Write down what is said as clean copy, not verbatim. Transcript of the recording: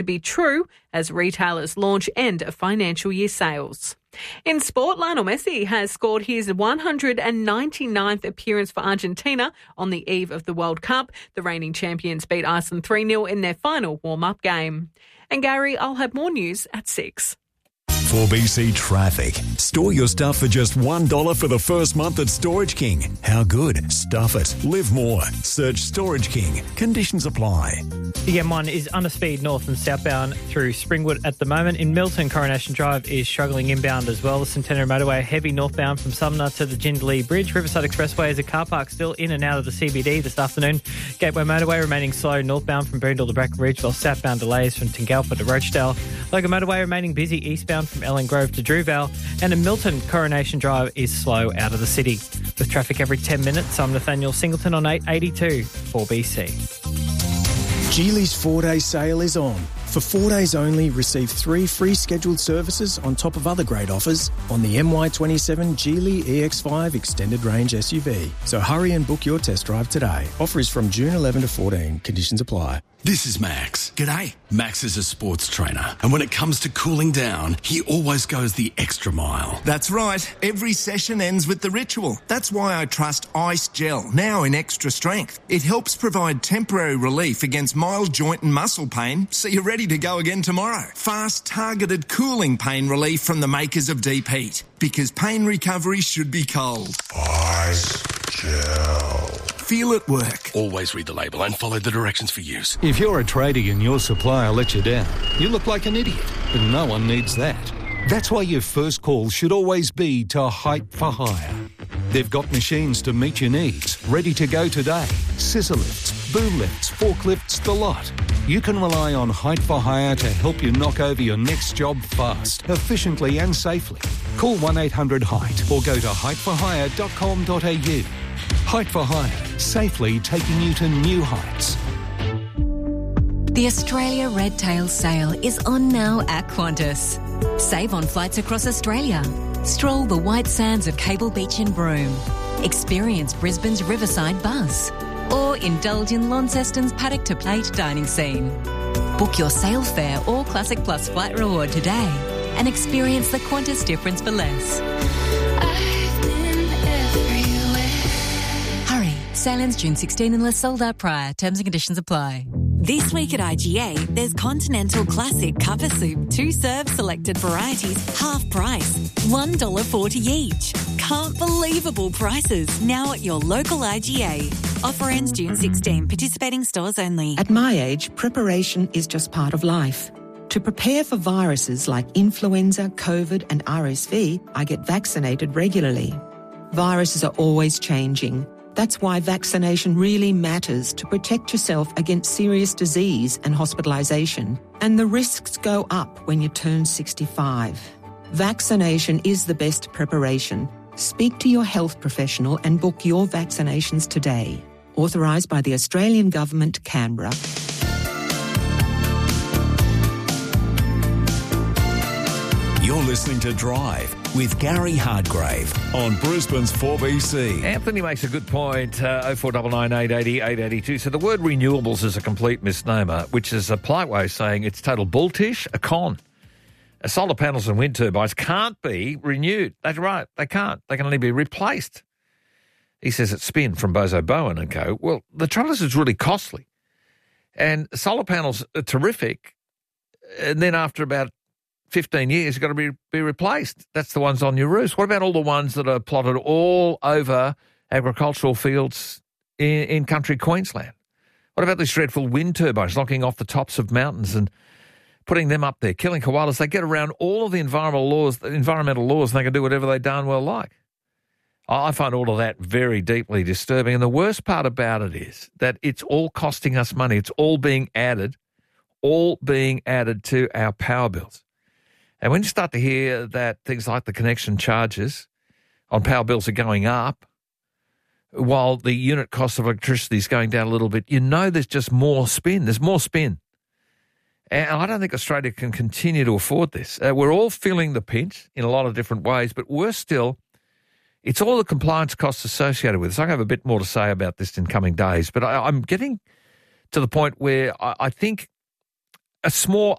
to be true as retailers launch end of financial year sales. In sport, Lionel Messi has scored his 199th appearance for Argentina on the eve of the World Cup. The reigning champions beat Iceland 3-0 in their final warm-up game. And Gary, I'll have more news at 6. 4BC Traffic. Store your stuff for just $1 for the first month at Storage King. How good? Stuff it. Live more. Search Storage King. Conditions apply. The M1 is under speed north and southbound through Springwood at the moment. In Milton, Coronation Drive is struggling inbound as well. The Centenary Motorway heavy northbound from Sumner to the Jindalee Bridge. Riverside Expressway is a car park still in and out of the CBD this afternoon. Gateway Motorway remaining slow northbound from Boondall to Brackenridge, while southbound delays from Tingalpa to Rochedale. Logan Motorway remaining busy eastbound from Ellen Grove to Drewvale. And in Milton, Coronation Drive is slow out of the city. With traffic every 10 minutes, I'm Nathaniel Singleton on 882 4BC. Geely's 4-day sale is on. For 4 days only, receive 3 free scheduled services on top of other great offers on the MY27 Geely EX5 Extended Range SUV. So hurry and book your test drive today. Offer is from June 11 to 14. Conditions apply. This is Max. G'day. Max is a sports trainer, and when it comes to cooling down, he always goes the extra mile. That's right. Every session ends with the ritual. That's why I trust Ice Gel, now in extra strength. It helps provide temporary relief against mild joint and muscle pain, so you're ready to go again tomorrow. Fast, targeted cooling pain relief from the makers of Deep Heat, because pain recovery should be cold. Ice Gel. Feel it work. Always read the label and follow the directions for use. If you're a tradie and your supplier lets you down, you look like an idiot, but no one needs that. That's why your first call should always be to Height for Hire. They've got machines to meet your needs, ready to go today. Scissor lifts, boom lifts, forklifts, the lot. You can rely on Height for Hire to help you knock over your next job fast, efficiently and safely. Call 1-800-HEIGHT or go to heightforhire.com.au. Height for Hire, safely taking you to new heights. The Australia Red Tail Sale is on now at Qantas. Save on flights across Australia. Stroll the white sands of Cable Beach in Broome. Experience Brisbane's Riverside Buzz. Or indulge in Launceston's paddock to plate dining scene. Book your sale fare or Classic Plus flight reward today and experience the Qantas difference for less. Hurry, sale ends June 16 unless sold out prior. Terms and conditions apply. This week at IGA, there's Continental Classic Cuppa Soup, 2 serve selected varieties, half price, $1.40 each. Can't believable prices now at your local IGA. Offer ends June 16, participating stores only. At my age, preparation is just part of life. To prepare for viruses like influenza, COVID and RSV, I get vaccinated regularly. Viruses are always changing. That's why vaccination really matters to protect yourself against serious disease and hospitalisation. And the risks go up when you turn 65. Vaccination is the best preparation. Speak to your health professional and book your vaccinations today. Authorised by the Australian Government, Canberra. You're listening to Drive with Gary Hardgrave on Brisbane's 4BC. Anthony makes a good point, 0499 880 882. So the word renewables is a complete misnomer, which is a polite way of saying it's total bulltish, a con. Solar panels and wind turbines can't be renewed. That's right, they can't. They can only be replaced. He says it's spin from Bozo Bowen and co. Well, the trouble is it's really costly. And solar panels are terrific, and then after about 15 years, you've got to be replaced. That's the ones on your roofs. What about all the ones that are plotted all over agricultural fields in country Queensland? What about these dreadful wind turbines knocking off the tops of mountains and putting them up there, killing koalas? They get around all of the environmental laws, and they can do whatever they darn well like. I find all of that very deeply disturbing. And the worst part about it is that it's all costing us money. It's all being added to our power bills. And when you start to hear that things like the connection charges on power bills are going up while the unit cost of electricity is going down a little bit, you know there's just more spin. There's more spin. And I don't think Australia can continue to afford this. We're all feeling the pinch in a lot of different ways, but worse still, it's all the compliance costs associated with this. I have a bit more to say about this in coming days, but I'm getting to the point where I think a small